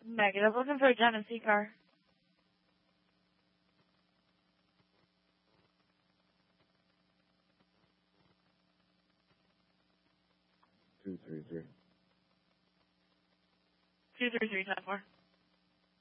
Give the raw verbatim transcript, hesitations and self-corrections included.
Negative. Looking for a Genesee car. Two three three. Two three three ten four.